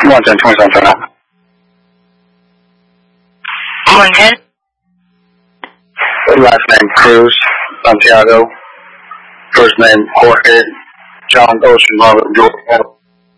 110, 27. Morning. Last name Cruz, Santiago. First name Jorge, John Ocean, Robert, George.